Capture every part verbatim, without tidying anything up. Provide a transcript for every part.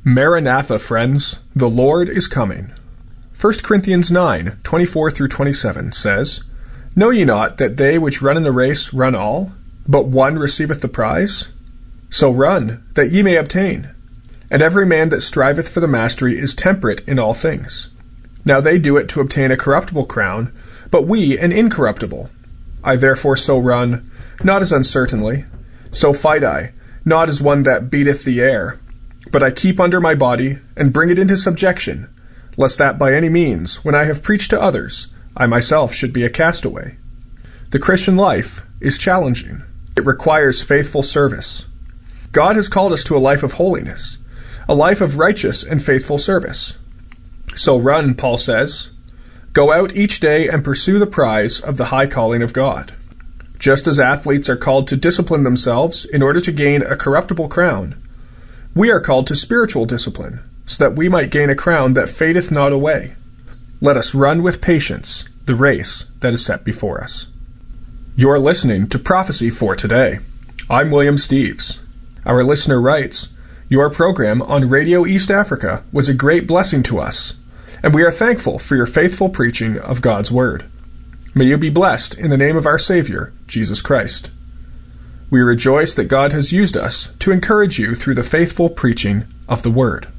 Maranatha, friends, the Lord is coming. First Corinthians nine, twenty-four through twenty-seven says, Know ye not that they which run in the race run all, but one receiveth the prize? So run, that ye may obtain. And every man that striveth for the mastery is temperate in all things. Now they do it to obtain a corruptible crown, but we an incorruptible. I therefore so run, not as uncertainly. So fight I, not as one that beateth the air. But I keep under my body, and bring it into subjection, lest that by any means, when I have preached to others, I myself should be a castaway. The Christian life is challenging. It requires faithful service. God has called us to a life of holiness, a life of righteous and faithful service. So run, Paul says. Go out each day and pursue the prize of the high calling of God. Just as athletes are called to discipline themselves in order to gain a corruptible crown, we are called to spiritual discipline, so that we might gain a crown that fadeth not away. Let us run with patience the race that is set before us. You are listening to Prophecy for Today. I'm William Steves. Our listener writes, Your program on Radio East Africa was a great blessing to us, and we are thankful for your faithful preaching of God's Word. May you be blessed in the name of our Savior, Jesus Christ. We rejoice that God has used us to encourage you through the faithful preaching of the Word.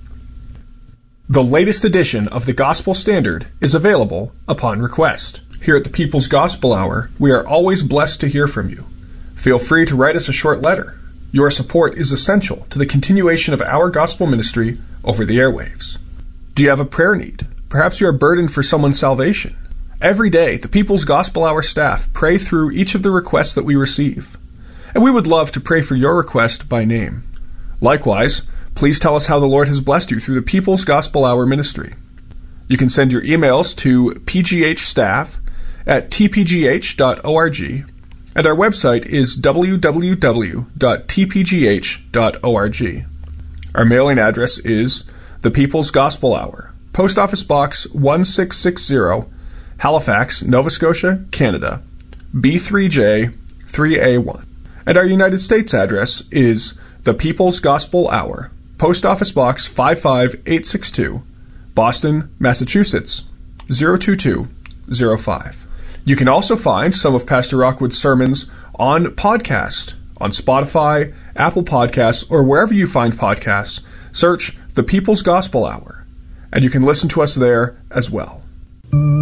The latest edition of the Gospel Standard is available upon request. Here at the People's Gospel Hour, we are always blessed to hear from you. Feel free to write us a short letter. Your support is essential to the continuation of our gospel ministry over the airwaves. Do you have a prayer need? Perhaps you are burdened for someone's salvation. Every day, the People's Gospel Hour staff pray through each of the requests that we receive, and we would love to pray for your request by name. Likewise, please tell us how the Lord has blessed you through the People's Gospel Hour ministry. You can send your emails to pghstaff at t p g h dot org, and our website is w w w dot t p g h dot org. Our mailing address is The People's Gospel Hour, Post Office Box one six six zero, Halifax, Nova Scotia, Canada, B three J three A one. And our United States address is The People's Gospel Hour, Post Office Box five five eight six two, Boston, Massachusetts, zero two two zero five. You can also find some of Pastor Rockwood's sermons on podcast, on Spotify, Apple Podcasts, or wherever you find podcasts. Search The People's Gospel Hour, and you can listen to us there as well.